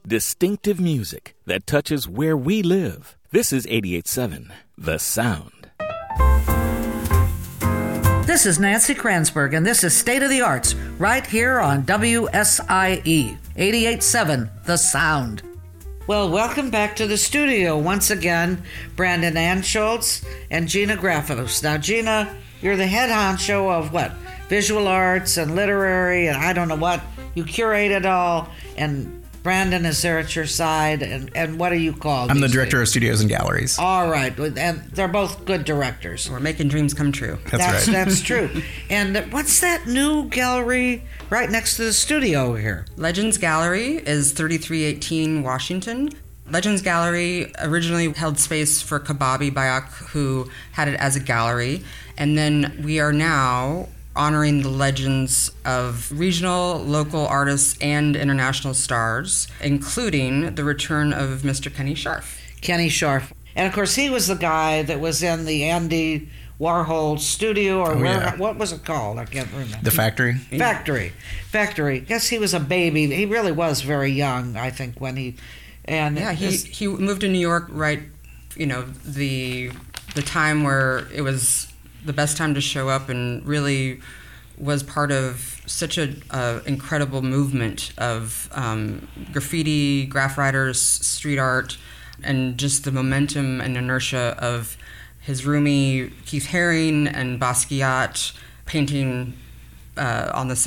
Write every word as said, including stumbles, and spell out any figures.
Distinctive music that touches where we live. This is eighty-eight point seven, The Sound. This is Nancy Kranzberg, and this is State of the Arts, right here on W S I E, eighty-eight point seven, The Sound. Well, welcome back to the studio once again, Brandon Anschultz and Gina Grafos. Now, Gina, you're the head honcho of what? Visual arts and literary and I don't know what. You curate it all, and Brandon is there at your side, and, and what are you called? I'm the director days? of studios and galleries. All right, and they're both good directors. We're making dreams come true. That's, that's right. That's true. And what's that new gallery right next to the studio here? Legends Gallery is thirty-three eighteen Washington. Legends Gallery originally held space for Kababi Bayak, who had it as a gallery. And then we are now honoring the legends of regional, local artists and international stars, including the return of Mister Kenny Scharf. Kenny Scharf. And, of course, he was the guy that was in the Andy Warhol studio, or oh, where, yeah. what was it called? I can't remember. The Factory? Factory. Factory. Guess he was a baby. He really was very young, I think, when he... And yeah, he, he moved to New York right, you know, the the time where it was the best time to show up, and really was part of such an uh, incredible movement of um, graffiti, graph writers, street art, and just the momentum and inertia of his roomie Keith Haring and Basquiat painting uh, on the side.